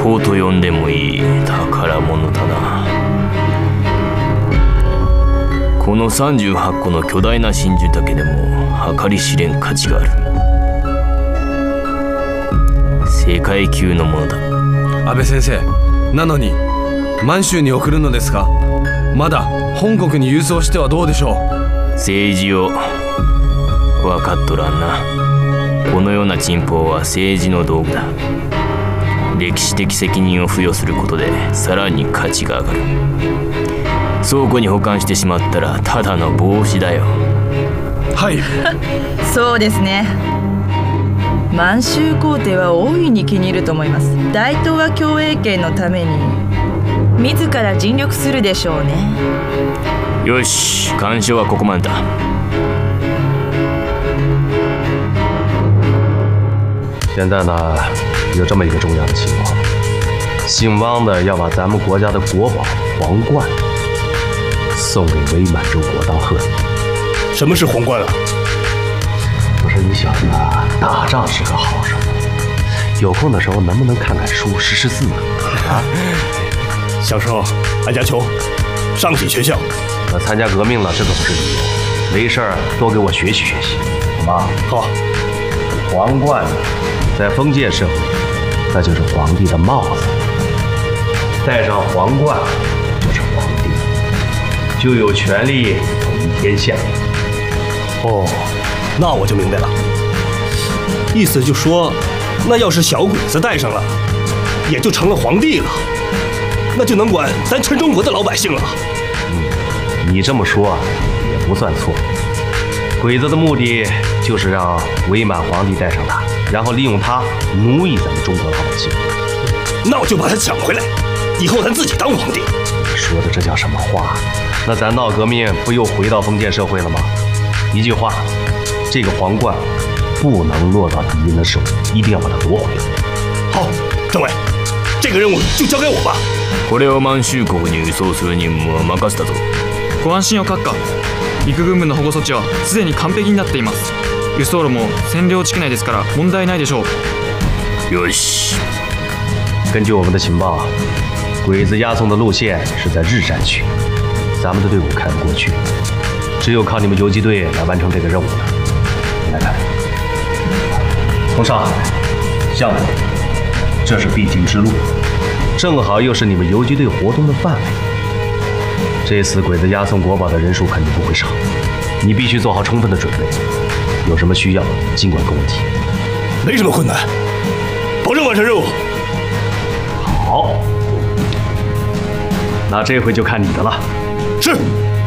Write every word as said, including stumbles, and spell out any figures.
宝と呼んでもいい宝物だな。このさんじゅうはっこの巨大な真珠だけでも計り知れん価値がある。世界級のものだ。 安倍先生、なのに満州に送るのですか？まだ本国に郵送してはどうでしょう？ 政治を分かっとらんな。このような珍宝は政治の道具だ。歴史的責任を付与することでさらに価値が上がる。倉庫に保管してしまったらただの帽子だよ。 はい。 そうですね。満州皇帝は大いに気に入ると思います。大東亜共栄圏のために自ら尽力するでしょうね。 よし、干渉はここまでだ。 现在呢，有这么一个重要的情况，姓汪的要把咱们国家的国宝皇冠送给伪满洲国当贺礼。 什么是皇冠啊？ 不是你小子打仗是个好手，有空的时候能不能看看书、识识字啊？ 小时候俺家穷，上不起学校。 那参加革命了，这可不是理由。没事儿多给我学习学习，好吗？ 好。 皇冠在封建社会，那就是皇帝的帽子，戴上皇冠就是皇帝，就有权利统一天下。 哦，那我就明白了。意思就说，那要是小鬼子戴上了，也就成了皇帝了，那就能管咱全中国的老百姓了。 嗯，你这么说也不算错。鬼子的目的就是让伪满皇帝戴上它，然后利用它奴役咱们中国老百姓。 那我就把它抢回来，以后咱自己当皇帝。 说的这叫什么话？那咱闹革命不又回到封建社会了吗？一句话，这个皇冠不能落到敌人的手，一定要把它夺回来。 好，政委，这个任务就交给我吧。 これを満州国に輸送する任務は任せたぞ。 ご安心を閣下。陸軍部の保護措置はすでに完璧になっています。輸送路も占領地区内ですから問題ないでしょう。 よし。 根据我们的情报，鬼子押送的路线是在日山区，咱们的队伍开不过去，只有靠你们游击队来完成这个任务了。来看，从上海向北，这是必经之路，正好又是你们游击队活动的范围。这次鬼子押送国宝的人数肯定不会少，你必须做好充分的准备。有什么需要，尽管跟我提。 没什么困难，保证完成任务。 好，那这回就看你的了。 是。